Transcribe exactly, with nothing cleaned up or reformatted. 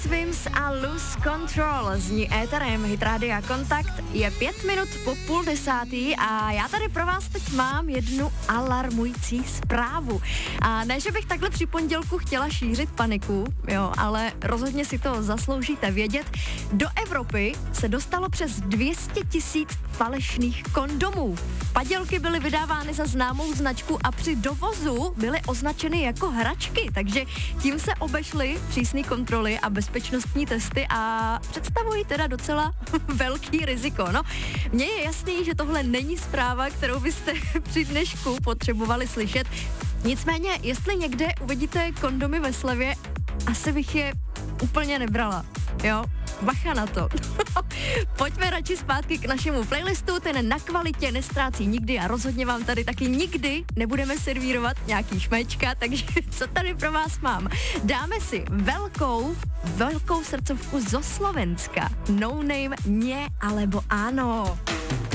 Swims a Lose Control zní éterem Hit Rádia Kontakt. Je pět minut po půl desátý a já tady pro vás teď mám jednu alarmující zprávu. A ne, že bych takhle při pondělku chtěla šířit paniku, jo, ale rozhodně si to zasloužíte vědět. Do Evropy se dostalo přes dvě stě tisíc falešných kondomů. Padělky byly vydávány za známou značku a při dovozu byly označeny jako hračky, takže tím se obešly přísné kontroly a bezpečnostní testy a představují teda docela velký riziko. No, mně je jasný, že tohle není zpráva, kterou byste při dnešku potřebovali slyšet. Nicméně, jestli někde uvidíte kondomy ve slevě, asi bych je úplně nebrala. Jo, bacha na to. Pojďme radši zpátky k našemu playlistu, ten na kvalitě nestrácí nikdy a rozhodně vám tady taky nikdy nebudeme servírovat nějaký šmečka, takže co tady pro vás mám? Dáme si velkou, velkou srdcovku zo Slovenska. No name, nie alebo áno.